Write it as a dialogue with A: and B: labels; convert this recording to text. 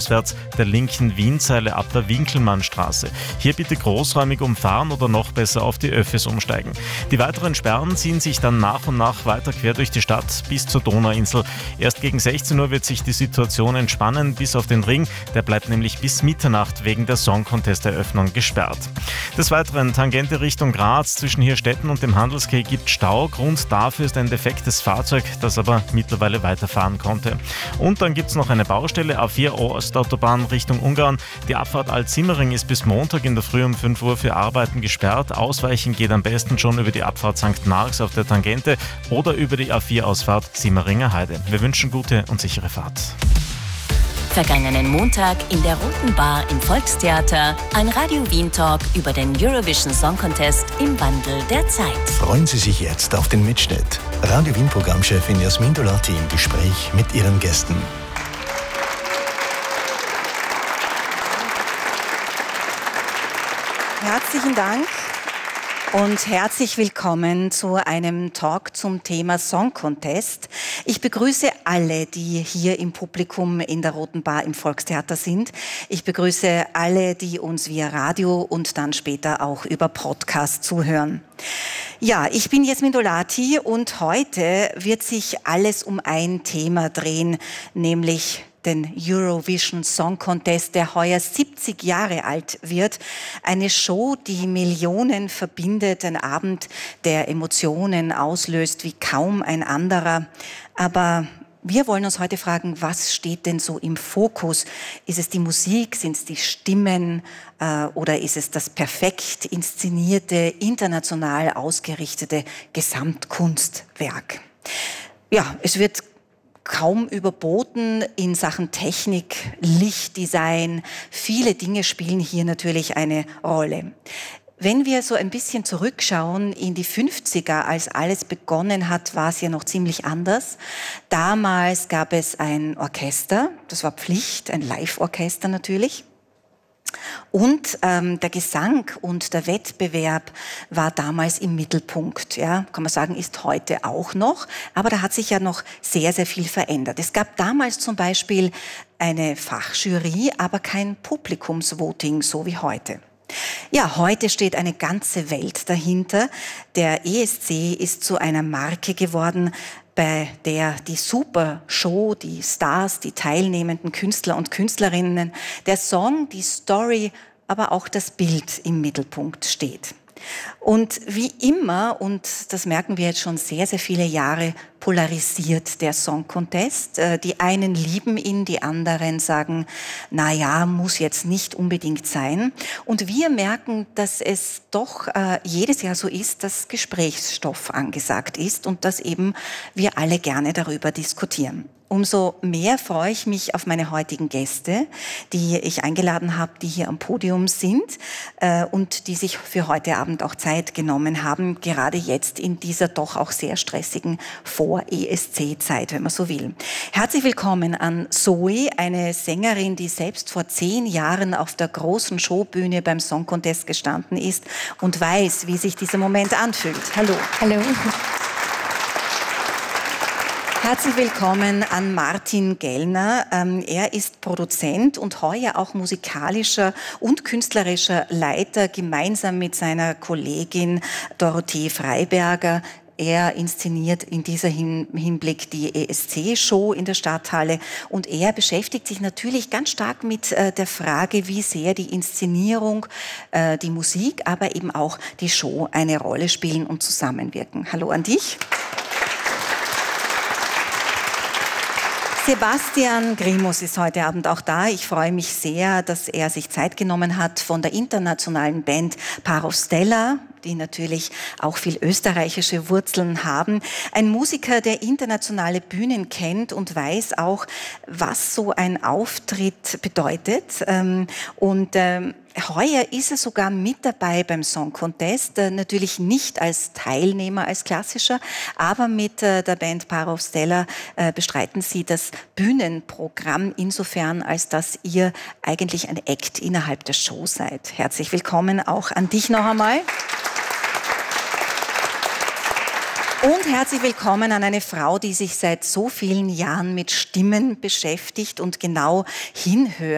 A: auswärts der linken Wienzeile ab der Winkelmannstraße. Hier bitte großräumig umfahren oder noch besser auf die Öffis umsteigen. Die weiteren Sperren ziehen sich dann nach und nach weiter quer durch die Stadt bis zur Donauinsel. Erst gegen 16 Uhr wird sich die Situation entspannen, bis auf den Ring. Der bleibt nämlich bis Mitternacht wegen der Song Contest-Eröffnung gesperrt. Des Weiteren Tangente Richtung Graz zwischen Hirstetten und dem Handelskeh gibt Stau. Grund dafür ist ein defektes Fahrzeug, das aber mittlerweile weiterfahren konnte. Und dann gibt es noch eine Baustelle, A4 Ostautobahn Richtung Ungarn. Die Abfahrt Alt-Simmering ist bis Montag in der Früh um 5 Uhr für Arbeiten gesperrt. Ausweichen geht am besten schon über die Abfahrt St. Marx auf der Tangente oder über die A4-Ausfahrt Simmeringer Heide. Wir wünschen gute und sichere Fahrt.
B: Vergangenen Montag in der Roten Bar im Volkstheater ein Radio Wien Talk über den Eurovision Song Contest im Wandel der Zeit.
C: Freuen Sie sich jetzt auf den Mitschnitt. Radio Wien Programmchefin Jasmin Dolati im Gespräch mit ihren Gästen.
D: Herzlichen Dank und herzlich willkommen zu einem Talk zum Thema Song Contest. Ich begrüße alle, die hier im Publikum in der Roten Bar im Volkstheater sind. Ich begrüße alle, die uns via Radio und dann später auch über Podcast zuhören. Ja, ich bin Jasmin Dolati und heute wird sich alles um ein Thema drehen, nämlich den Eurovision Song Contest, der heuer 70 Jahre alt wird. Eine Show, die Millionen verbindet, ein Abend, der Emotionen auslöst wie kaum ein anderer. Aber wir wollen uns heute fragen, was steht denn so im Fokus? Ist es die Musik, sind es die Stimmen oder ist es das perfekt inszenierte, international ausgerichtete Gesamtkunstwerk? Ja, es wird kaum überboten in Sachen Technik, Lichtdesign. Viele Dinge spielen hier natürlich eine Rolle. Wenn wir so ein bisschen zurückschauen in die 50er, als alles begonnen hat, war es ja noch ziemlich anders. Damals gab es ein Orchester, das war Pflicht, ein Live-Orchester natürlich. Und der Gesang und der Wettbewerb war damals im Mittelpunkt. Ja, kann man sagen, ist heute auch noch. Aber da hat sich ja noch sehr, sehr viel verändert. Es gab damals zum Beispiel eine Fachjury, aber kein Publikumsvoting, so wie heute. Ja, heute steht eine ganze Welt dahinter. Der ESC ist zu einer Marke geworden, bei der die Super-Show, die Stars, die teilnehmenden Künstler und Künstlerinnen, der Song, die Story, aber auch das Bild im Mittelpunkt steht. Und wie immer, und das merken wir jetzt schon sehr, sehr viele Jahre, polarisiert der Song Contest. Die einen lieben ihn, die anderen sagen, na ja, muss jetzt nicht unbedingt sein. Und wir merken, dass es doch jedes Jahr so ist, dass Gesprächsstoff angesagt ist und dass eben wir alle gerne darüber diskutieren. Umso mehr freue ich mich auf meine heutigen Gäste, die ich eingeladen habe, die hier am Podium sind und die sich für heute Abend auch Zeit genommen haben, gerade jetzt in dieser doch auch sehr stressigen Vor-ESC-Zeit, wenn man so will. Herzlich willkommen an Zoe, eine Sängerin, die selbst vor 10 Jahren auf der großen Showbühne beim Song Contest gestanden ist und weiß, wie sich dieser Moment anfühlt. Hallo.
E: Hallo.
D: Herzlich willkommen an Martin Gellner. Er ist Produzent und heuer auch musikalischer und künstlerischer Leiter gemeinsam mit seiner Kollegin Dorothee Freiberger. Er inszeniert in dieser Hinblick die ESC-Show in der Stadthalle und er beschäftigt sich natürlich ganz stark mit der Frage, wie sehr die Inszenierung, die Musik, aber eben auch die Show eine Rolle spielen und zusammenwirken. Hallo an dich. Sebastian Grimus ist heute Abend auch da. Ich freue mich sehr, dass er sich Zeit genommen hat von der internationalen Band Parov Stella, die natürlich auch viel österreichische Wurzeln haben. Ein Musiker, der internationale Bühnen kennt und weiß auch, was so ein Auftritt bedeutet. Heuer ist er sogar mit dabei beim Song Contest, natürlich nicht als Teilnehmer, als klassischer, aber mit der Band Parov Stella bestreiten sie das Bühnenprogramm insofern, als dass ihr eigentlich ein Act innerhalb der Show seid. Herzlich willkommen auch an dich noch einmal. Und herzlich willkommen an eine Frau, die sich seit so vielen Jahren mit Stimmen beschäftigt und genau hinhört.